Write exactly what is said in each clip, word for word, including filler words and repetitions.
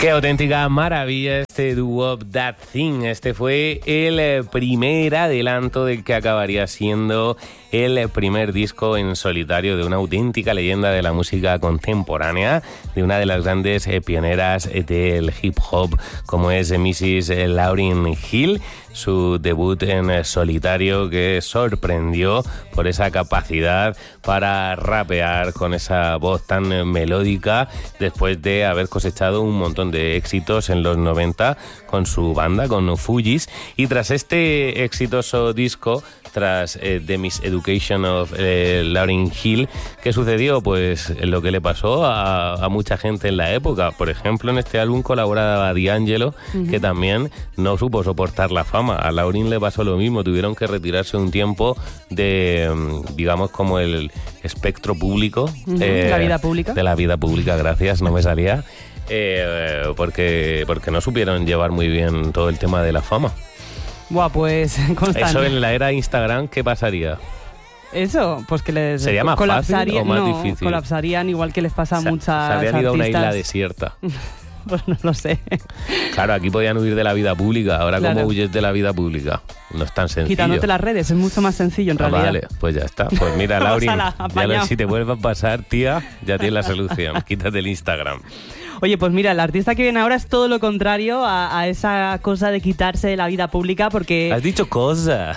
Qué auténtica maravilla este doo-wop That Thing. Este fue el primer adelanto del que acabaría siendo el primer disco en solitario de una auténtica leyenda de la música contemporánea, de una de las grandes pioneras del hip hop como es missus Lauryn Hill. Su debut en solitario que sorprendió por esa capacidad para rapear con esa voz tan melódica después de haber cosechado un montón de éxitos en los noventa con su banda, con Fugees. Y tras este exitoso disco, tras eh, The Miseducation of eh, Lauryn Hill, ¿qué sucedió? Pues lo que le pasó a, a mucha gente en la época. Por ejemplo, en este álbum colaboraba D'Angelo, uh-huh. que también no supo soportar la fama. A Lauryn le pasó lo mismo, tuvieron que retirarse un tiempo de, digamos, como el espectro público. Uh-huh. eh, la vida pública. De la vida pública, gracias, no me salía. Eh, porque, porque no supieron llevar muy bien todo el tema de la fama. Buah, pues constante. Eso en la era Instagram, ¿qué pasaría? Eso, pues que les ¿Sería más fácil o más no, difícil? Colapsarían igual que les pasa a se, muchas se habrían ido a una artistas. isla desierta. Pues no lo sé. Claro, aquí podían huir de la vida pública. Ahora, claro. ¿cómo huyes de la vida pública? No es tan sencillo. Quitándote las redes, es mucho más sencillo en ah, realidad. Vale, pues ya está. Pues mira, Lauryn, Ala, ya lo, si te vuelve a pasar, tía, ya tienes la solución. Quítate el Instagram. Oye, pues mira, el artista que viene ahora es todo lo contrario a, a esa cosa de quitarse de la vida pública porque... Has dicho cosa.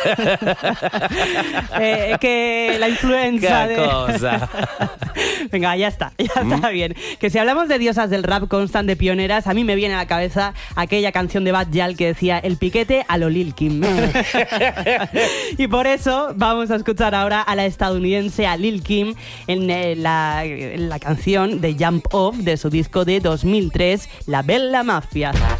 eh, que la influencia ¿Qué de... cosa? Venga, ya está, ya ¿Mm? está bien. Que si hablamos de diosas del rap constant de pioneras, a mí me viene a la cabeza aquella canción de Bad Gyal que decía el piquete a lo Lil Kim. Y por eso vamos a escuchar ahora a la estadounidense, a Lil Kim, en, eh, la, en la canción de Jump Off de su disco de dos mil tres, La Bella Mafia.